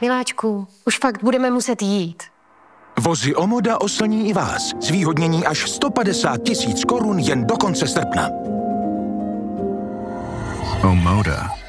Miláčku, už fakt budeme muset jít. Vozy Omoda oslní i vás. Zvýhodnění až 150 000 korun jen do konce srpna. Omoda.